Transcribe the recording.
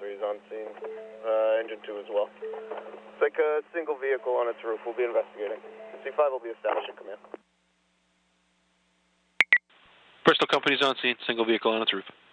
is on scene. Engine 2 as well. It's like a single vehicle on its roof. We'll be investigating. C5 will be establishing command. Bristol Company's on scene. Single vehicle on its roof.